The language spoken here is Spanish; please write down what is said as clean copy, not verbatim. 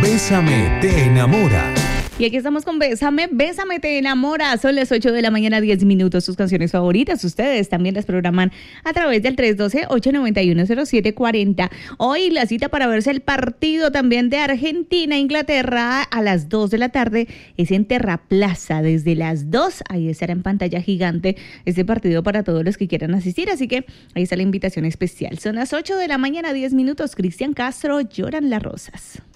Bésame, te enamora. Y aquí estamos con Bésame, Bésame te enamora. Son las 8 de la mañana, 10 minutos. Sus canciones favoritas, ustedes también las programan a través del 312-891-0740. Hoy la cita para verse el partido también de Argentina-Inglaterra a las 2 de la tarde es en Terraplaza. Desde las 2, ahí estará en pantalla gigante este partido para todos los que quieran asistir. Así que ahí está la invitación especial. Son las 8 de la mañana, 10 minutos. Cristian Castro, Lloran las rosas.